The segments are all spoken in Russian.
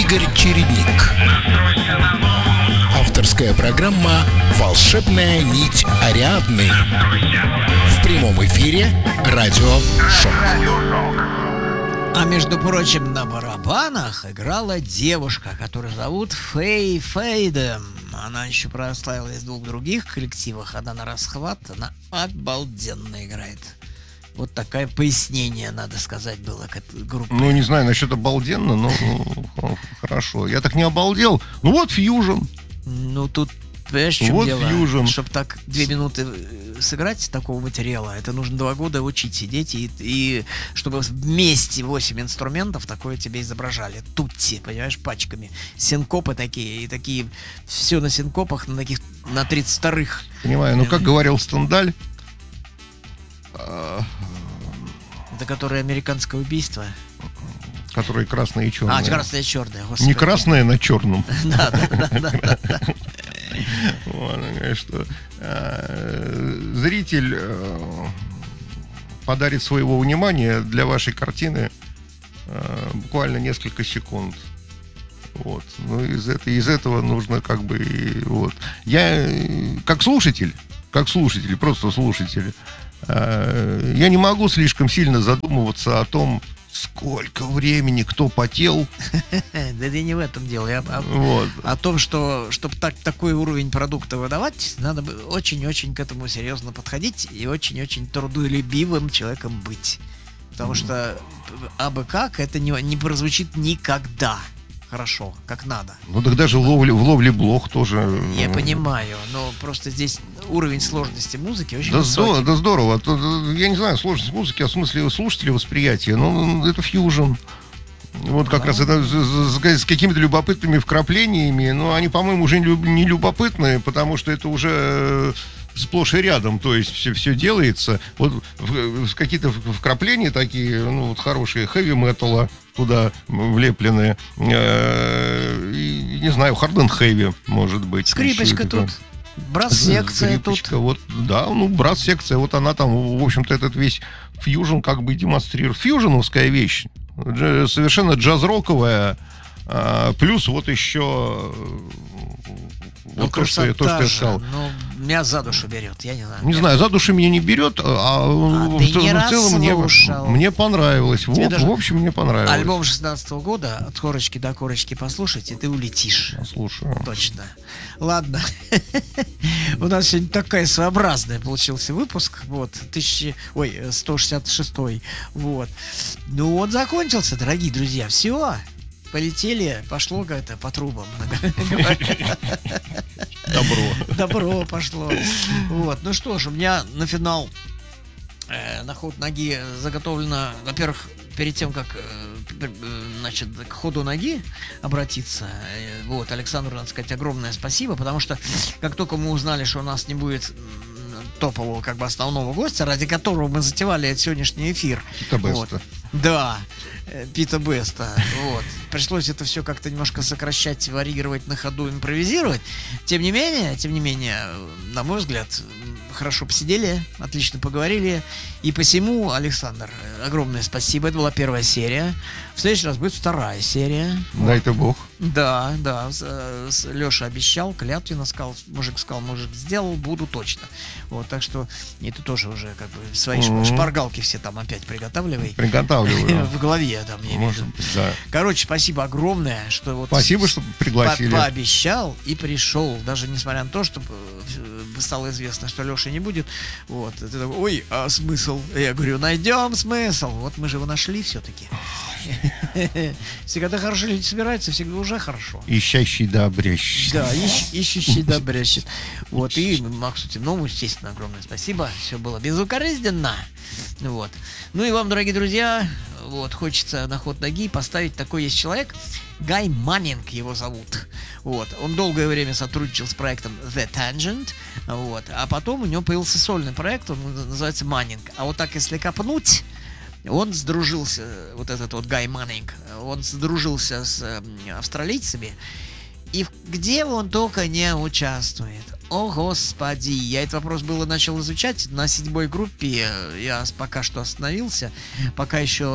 Игорь Чередник. Авторская программа «Волшебная нить Ариадны». В прямом эфире радио «Шок». А между прочим, на барабанах играла девушка, которую зовут Фэй Фейдем. Она еще прославилась в двух других коллективах. Она на расхват, она обалденно играет. Вот такое пояснение, надо сказать, было к этой группе. Ну, не знаю насчет обалденно, но хорошо. Я так не обалдел. Ну вот фьюжн. Ну тут, понимаешь, в чем Вот дело? фьюжн. Чтобы так 2 минуты сыграть такого материала, это нужно 2 года учить сидеть, и чтобы вместе 8 инструментов такое тебе изображали. Тутти, понимаешь, пачками. Синкопы такие, и такие, все на синкопах, на таких, на 32-х. Понимаю, ну как говорил Стендаль, Это которое американское убийство. который красное и черное. А, красное и черное, господи. Не красное на черном. Да. Что зритель подарит своего внимания для вашей картины буквально несколько секунд. Вот. Ну, из этого нужно как бы вот. Я как слушатель, просто слушатель, я не могу слишком сильно задумываться о том, сколько времени кто потел. Да не в этом дело. Я Вот. о том, что чтобы такой уровень продукта выдавать, надо бы очень-очень к этому серьезно подходить и очень-очень трудолюбивым человеком быть. Потому что абы как это не прозвучит никогда хорошо, как надо. Ну так даже в ловле блох тоже. Я понимаю, но просто здесь уровень сложности музыки очень Да высокий. здорово. Я не знаю, сложность музыки, а в смысле слушателя восприятия. Ну, это фьюжн. Вот как раз это с какими-то любопытными вкраплениями. Но они, по-моему, уже не любопытные, потому что это уже сплошь и рядом. То есть все делается. Вот какие-то вкрапления такие, ну, вот хорошие, хэви-металла туда влепленные. Не знаю, харден-хэви, может быть. Скрипочка тут. Брас-секция тут. Вот, да, ну, брас-секция, вот она там, в общем-то, этот весь фьюжн как бы демонстрирует. Фьюжновская вещь, совершенно джаз-роковая, плюс вот еще вот то, что я сказал. Ну, меня за душу берет, я не знаю. Не знаю, за душу меня не берет, в целом мне понравилось. В общем, мне понравилось. Альбом 16-го года от корочки до корочки послушать, и ты улетишь. Слушаю. Точно. Ладно. У нас сегодня такая своеобразная получился выпуск. Вот, 166-й. Вот. Ну вот, закончился, дорогие друзья. Все. Полетели, пошло как-то по трубам. Добро пошло. Вот. Ну что ж, у меня на финал на ход ноги заготовлено, во-первых, перед тем, как значит, к ходу ноги обратиться, вот, Александру, надо сказать, огромное спасибо, потому что как только мы узнали, что у нас не будет топового, как бы, основного гостя, ради которого мы затевали этот сегодняшний эфир. Пита Беста. Да, Пита Беста. Вот. Пришлось это все как-то немножко сокращать, варьировать на ходу, импровизировать. Тем не менее, на мой взгляд, хорошо посидели, отлично поговорили. И посему, Александр, огромное спасибо. Это была первая серия. В следующий раз будет вторая серия. Дай-то Бог. Да. Леша обещал, клятвенно сказал, мужик сделал, буду точно. Вот, так что это тоже уже как бы свои шпаргалки все там опять приготавливай. Приготавливаю. В голове там, я имею в виду. Да. Короче, спасибо огромное, что вот спасибо, что пригласили. Пообещал и пришел, даже несмотря на то, что стало известно, что Леши не будет. Вот, ты такой, ой, а смысл? Я говорю, найдем смысл. Вот мы же его нашли все-таки. Всегда хорошо люди собираются, всегда уже хорошо. Ищащий да обрящет. Да, ищущий да обрящет. Вот, и Максу Темному, естественно, огромное спасибо. Все было безукоризненно. Вот. Ну и вам, дорогие друзья, вот, хочется на ход ноги поставить, такой есть человек, Гай Маннинг его зовут. Вот. Он долгое время сотрудничал с проектом The Tangent, вот, а потом у него появился сольный проект, он называется Маннинг. А вот так, если копнуть, он сдружился, вот этот вот Гай Маннинг, он сдружился с австралийцами, и где он только не участвует. О, господи, я этот вопрос начал изучать на 7-й группе, я пока что остановился, пока еще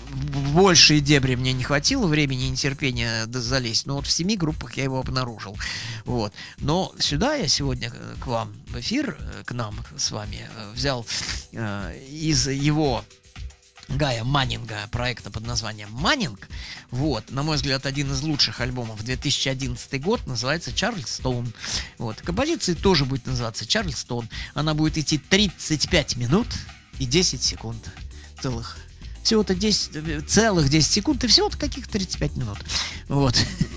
в большие дебри мне не хватило времени и терпения залезть, но вот в 7 группах я его обнаружил. Вот. Но сюда я сегодня к вам в эфир, к нам с вами взял из его Гая Маннинга проекта под названием «Маннинг». Вот, на мой взгляд, один из лучших альбомов 2011 год, называется «Чарльстон». Вот, композиция тоже будет называться «Чарльстон». Она будет идти 35 минут и 10 секунд целых. Всего-то 10 секунд и всего-то каких 35 минут. Вот.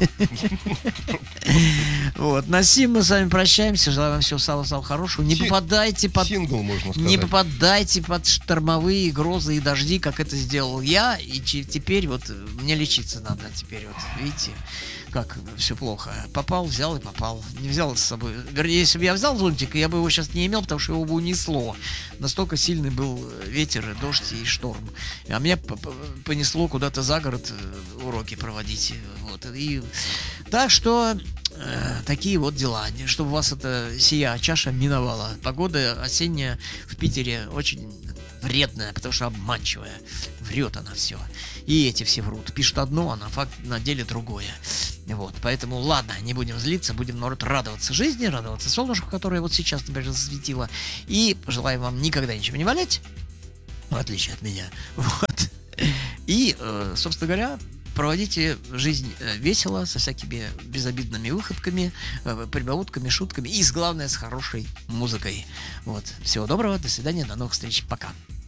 Вот. На сим мы с вами прощаемся. Желаю вам всего самого хорошего. Не попадайте под... Сингл, можно сказать. Не попадайте под штормовые грозы и дожди, как это сделал я. И теперь вот мне лечиться надо. Теперь вот, видите, как все плохо. Попал, взял и попал. Не взял с собой. Вернее, если бы я взял зонтик, я бы его сейчас не имел, потому что его бы унесло. Настолько сильный был ветер, дождь и шторм. А меня понесло куда-то за город уроки проводить. Вот. И так что такие вот дела. Чтобы вас эта сия чаша миновала. Погода осенняя в Питере очень вредная, потому что обманчивая. Врет она все. И эти все врут. Пишут одно, а на деле другое. Вот. Поэтому ладно, не будем злиться, будем, наоборот, радоваться жизни, радоваться солнышку, которое вот сейчас, например, засветило. И пожелаем вам никогда ничего не валять, в отличие от меня. Вот. И, собственно говоря, проводите жизнь весело, со всякими безобидными выходками, прибаутками, шутками и, главное, с хорошей музыкой. Вот. Всего доброго, до свидания, до новых встреч, пока.